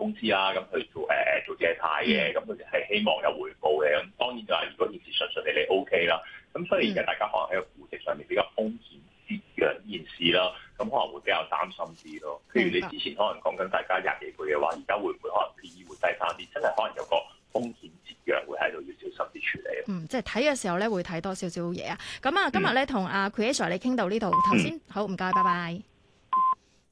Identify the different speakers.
Speaker 1: 公司啦，咁去做借貸嘅，咁佢哋係希望有回報嘅。咁當然就係如果件事順順利利 OK 啦。咁所以而家大家可能喺個估值上面比較風險節約呢件事啦，咁可能會比較擔心啲咯。譬如你之前可能講緊大家廿幾倍嘅話，而家會唔會可能 PE 會低翻啲？真係可能有個風險節約會喺度要小心啲處理。
Speaker 2: 即係睇嘅時候咧會睇多少少嘢啊。咁啊，今日咧同阿 Creator 你傾到呢度，頭先好唔該，拜拜。